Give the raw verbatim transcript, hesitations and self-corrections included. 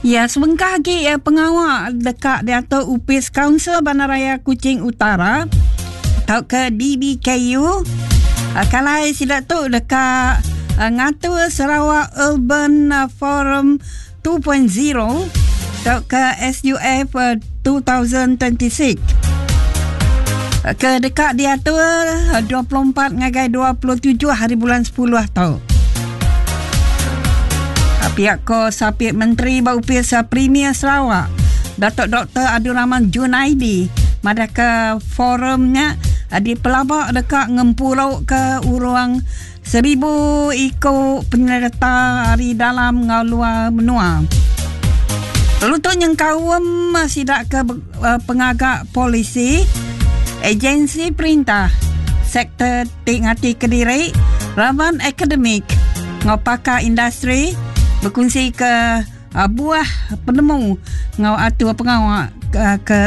Ya, sebengkah lagi ya, pengawal dekat di atas U P I S Kaunsil Bandaraya Kuching Utara atau ke D B K U. Uh, kalau saya silap tu dekat uh, Ngatua Sarawak Urban uh, Forum two point oh atau ke S U F uh, twenty twenty-six. Uh, ke dekat di atas uh, dua puluh empat ngagai dua puluh tujuh hari bulan sepuluh tau. Pihak ko Sapit Menteri Bau Pis Premier Sarawak Datuk Doktor Abdul Rahman Junaidi mada ke forumnya di pelabak dekat ngempurau ke uruang seribu iko penyerta hari dalam ngau luar benua. Lutut yang kawam sidak ke uh, pengagak polisi, agensi perintah, sektor tingati Kediri, Raman Akademik, ngau pakar industri, berkongsi ke uh, buah penemu ngau atur pengawal uh, ke